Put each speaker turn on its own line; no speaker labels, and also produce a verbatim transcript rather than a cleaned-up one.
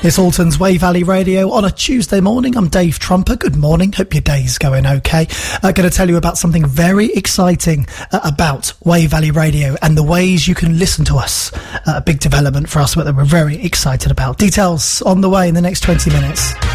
It's Alton's Wave Valley Radio on a Tuesday morning. I'm Dave Trumper. Good morning. Hope your day's going okay. I'm going to tell you about something very exciting uh, about Wave Valley Radio and the ways you can listen to us. Uh, a big development for us that we're very excited about. Details on the way in the next twenty minutes.